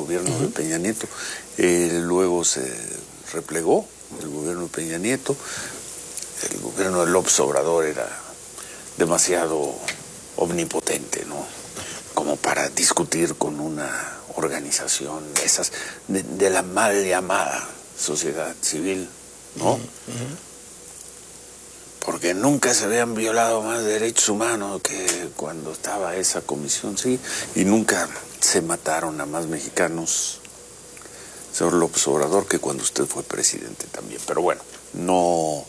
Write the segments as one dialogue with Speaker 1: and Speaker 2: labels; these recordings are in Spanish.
Speaker 1: gobierno de Peña Nieto. Luego se replegó el gobierno de Peña Nieto. El gobierno de López Obrador era demasiado omnipotente, ¿no? Como para discutir con una organización de esas, de la mal llamada sociedad civil, ¿no? Porque nunca se habían violado más derechos humanos que cuando estaba esa comisión, sí, y nunca se mataron a más mexicanos, señor López Obrador, que cuando usted fue presidente también. Pero bueno, no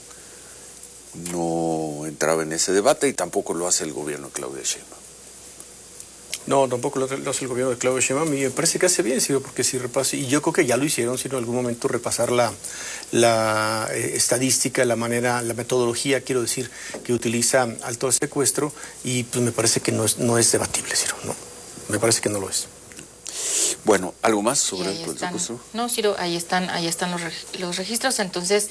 Speaker 1: entraba en ese debate y tampoco lo hace el gobierno de Claudia Sheinbaum.
Speaker 2: No, tampoco lo hace el gobierno de Claudia Sheinbaum. A mí me parece que hace bien, Ciro, porque si repasa, y yo creo que ya lo hicieron, sino en algún momento repasar la estadística, la metodología, quiero decir, que utiliza alto al secuestro, y pues me parece que no es debatible, Ciro, no, me parece que no lo es.
Speaker 1: Bueno, ¿algo más sobre el secuestro?
Speaker 3: No, Ciro, ahí están los registros. Entonces,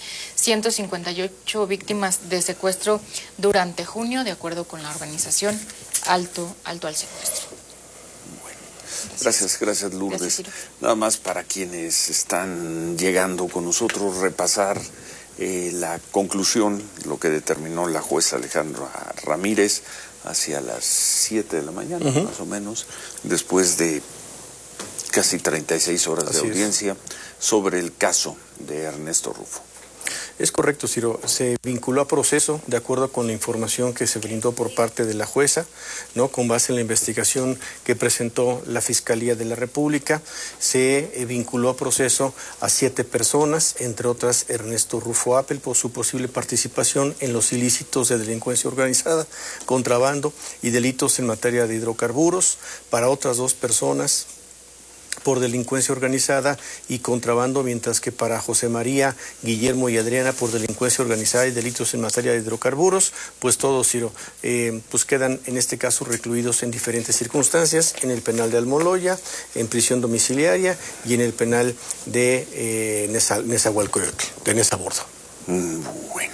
Speaker 3: 158 víctimas de secuestro durante junio, de acuerdo con la organización Alto al Secuestro.
Speaker 1: Bueno, gracias Lourdes. Gracias, nada más para quienes están llegando con nosotros, repasar la conclusión, lo que determinó la jueza Alejandra Ramírez hacia las 7 de la mañana, más o menos, después de casi 36 horas de audiencia sobre el caso de Ernesto Rufo.
Speaker 2: Es correcto, Ciro. Se vinculó a proceso de acuerdo con la información que se brindó por parte de la jueza, ¿no? Con base en la investigación que presentó la Fiscalía de la República, se vinculó a proceso a 7 personas, entre otras Ernesto Rufo Appel, por su posible participación en los ilícitos de delincuencia organizada, contrabando y delitos en materia de hidrocarburos. Para otras 2 personas, por delincuencia organizada y contrabando, mientras que para José María, Guillermo y Adriana por delincuencia organizada y delitos en materia de hidrocarburos, pues todos, Ciro, pues quedan en este caso recluidos en diferentes circunstancias, en el penal de Almoloya, en prisión domiciliaria y en el penal de Nezahualcóyotl, de Nezabordo.
Speaker 1: Bueno.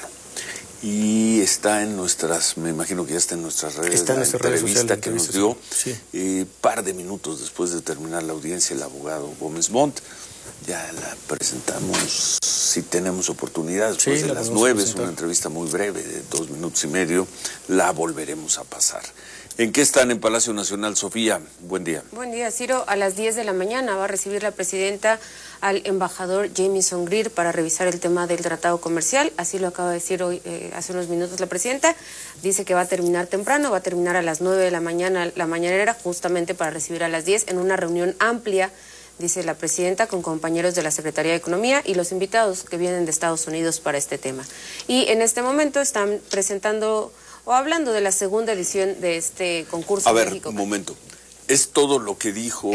Speaker 1: Y está en nuestras, me imagino que ya está en nuestras redes,
Speaker 2: está en nuestras redes sociales,
Speaker 1: la entrevista que nos dio, sí. Par de minutos después de terminar la audiencia, el abogado Gómez Montt, ya la presentamos, si tenemos oportunidad, después de las 9, es una entrevista muy breve, de 2 minutos y medio, la volveremos a pasar. ¿En qué están en Palacio Nacional, Sofía? Buen día.
Speaker 4: Buen día, Ciro. A las 10 de la mañana va a recibir la presidenta al embajador Jamieson Greer para revisar el tema del tratado comercial. Así lo acaba de decir hoy, hace unos minutos la presidenta. Dice que va a terminar temprano, va a terminar a las 9 de la mañana, la mañanera, justamente para recibir a las 10 en una reunión amplia, dice la presidenta, con compañeros de la Secretaría de Economía y los invitados que vienen de Estados Unidos para este tema. Y en este momento están presentando o hablando de la segunda edición de este concurso.
Speaker 1: A ver, México. Un momento. ¿Es todo lo que dijo,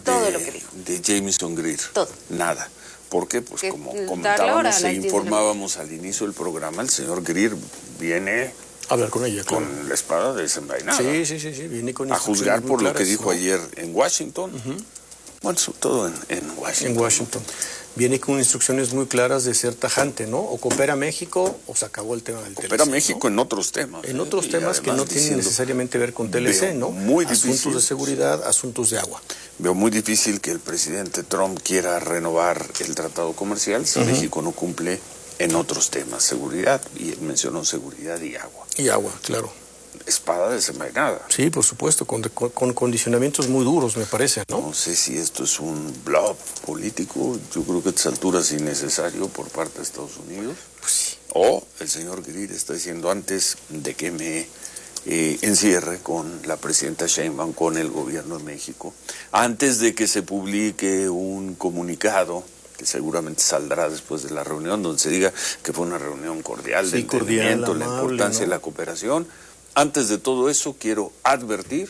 Speaker 1: de Jamieson Greer?
Speaker 4: Todo.
Speaker 1: Nada. ¿Por qué? Pues como comentábamos e informábamos al inicio del programa, el señor Greer viene
Speaker 2: a hablar con ella,
Speaker 1: con la espada desenvainada.
Speaker 2: Sí, viene con
Speaker 1: a juzgar por lo que dijo ayer en Washington. Bueno, sobre todo en Washington.
Speaker 2: En Washington. Viene con instrucciones muy claras de ser tajante, ¿no? O coopera México o se acabó el tema del TLC.
Speaker 1: Coopera México, ¿no? En otros temas.
Speaker 2: En otros temas que no tienen necesariamente que ver con TLC, ¿no?
Speaker 1: Muy difícil.
Speaker 2: Asuntos de seguridad, asuntos de agua.
Speaker 1: Veo muy difícil que el presidente Trump quiera renovar el tratado comercial si México no cumple en otros temas. Seguridad, y mencionó seguridad y agua.
Speaker 2: Y agua, claro.
Speaker 1: Espada desenvainada.
Speaker 2: Sí, por supuesto, con condicionamientos muy duros, me parece, ¿no?
Speaker 1: No sé si esto es un bluff político, yo creo que a estas alturas es innecesario por parte de Estados Unidos.
Speaker 2: Pues sí.
Speaker 1: O el señor Greer está diciendo, antes de que me encierre con la presidenta Sheinbaum, con el gobierno de México, antes de que se publique un comunicado que seguramente saldrá después de la reunión, donde se diga que fue una reunión cordial, de entendimiento, la importancia de la cooperación. Antes de todo eso, quiero advertir,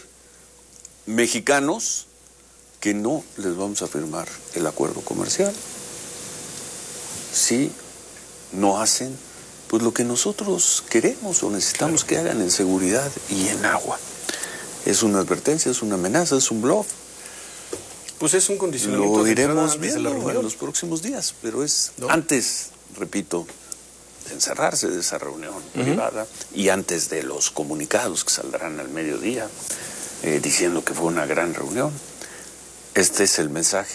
Speaker 1: mexicanos, que no les vamos a firmar el acuerdo comercial si no hacen pues lo que nosotros queremos o necesitamos que hagan en seguridad y en agua. Es una advertencia, es una amenaza, es un bluff.
Speaker 2: Pues es un condicionamiento.
Speaker 1: Lo iremos viendo en los próximos días, pero es antes, repito, de encerrarse de esa reunión privada y antes de los comunicados que saldrán al mediodía diciendo que fue una gran reunión. Este es el mensaje